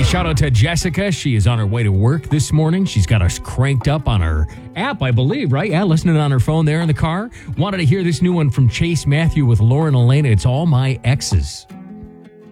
shout out to Jessica. She is on her way to work this morning. She's got us cranked up on her app, I believe, right? Yeah, listening on her phone there in the car. Wanted to hear this new one from Chase Matthew with Lauren Elena. It's All My Exes.